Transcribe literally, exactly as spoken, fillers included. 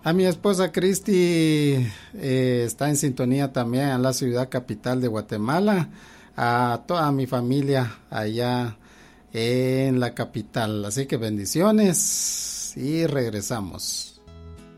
A mi esposa Cristi eh, está en sintonía también en la ciudad capital de Guatemala. A toda mi familia allá en la capital. Así que bendiciones y regresamos.